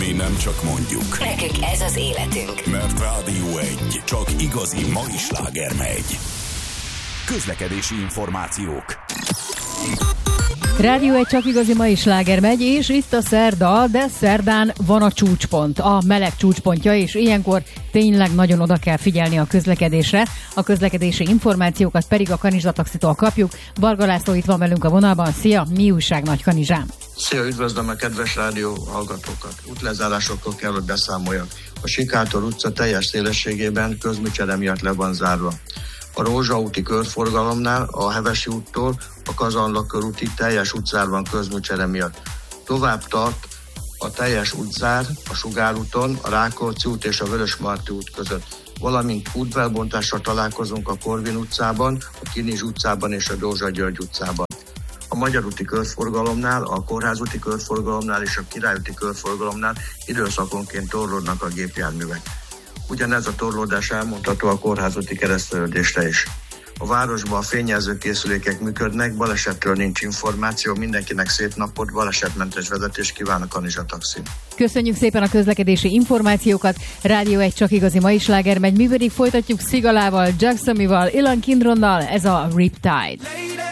Mi nem csak mondjuk. Nekünk ez az életünk. Mert Rádió 1 csak igazi mai sláger megy. Közlekedési információk. Rádió 1 csak igazi mai sláger megy, és itt a szerda, de szerdán van a csúcspont, a meleg csúcspontja, és ilyenkor tényleg nagyon oda kell figyelni a közlekedésre. A közlekedési információkat pedig a Kanizsa Taxitól kapjuk. Varga László itt van velünk a vonalban. Szia, mi újság Nagykanizsán? Szia, üdvözlöm a kedves rádió hallgatókat. Útlezárásokról kell, hogy beszámoljak. A Sikátor utca teljes szélességében közműcsere miatt le van zárva. A Rózsa úti körforgalomnál a Hevesi úttól a Kazanlak körútig teljes útzár van közműcsere miatt. Tovább tart a teljes útzár a Sugár úton, a Rákóczi út és a Vörösmarty út között. Valamint útfelbontással találkozunk a Korvin utcában, a Kinizs utcában és a Dózsa György utcában. A Magyar úti körforgalomnál, a Kórház úti körforgalomnál és a Király úti körforgalomnál időszakonként torlódnak a gépjárművek. Ugyanez a torlódás elmondható a Kórház úti kereszteződésre is. A városban a fényjelző készülékek működnek, balesetről nincs információ, mindenkinek szép napot, balesetmentes vezetést kíván a Kanizsa Taxi. Köszönjük szépen a közlekedési információkat. Rádió 1 csak igazi mai sláger megy, mi pedig folytatjuk Szigalával, Jacksonival, Ilan Kindronnal, ez a Riptide.